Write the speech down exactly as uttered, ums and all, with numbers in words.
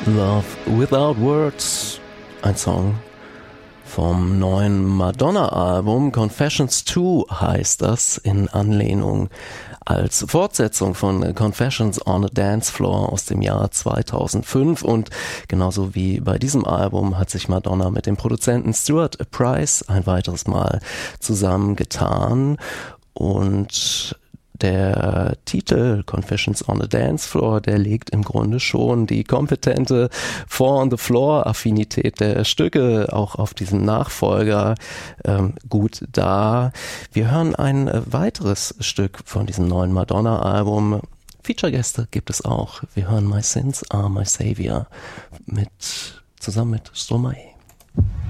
Love Without Words, ein Song vom neuen Madonna-Album. Confessions two heißt das, in Anlehnung als Fortsetzung von Confessions on a Dance Floor aus dem Jahr zweitausendfünf. Und genauso wie bei diesem Album hat sich Madonna mit dem Produzenten Stuart Price ein weiteres Mal zusammengetan. Und der Titel Confessions on a Dance Floor, der legt im Grunde schon die kompetente Four on the Floor Affinität der Stücke auch auf diesen Nachfolger ähm, gut dar. Wir hören ein äh, weiteres Stück von diesem neuen Madonna-Album. Feature-Gäste gibt es auch. Wir hören My Sins Are My Savior mit, zusammen mit Stromae.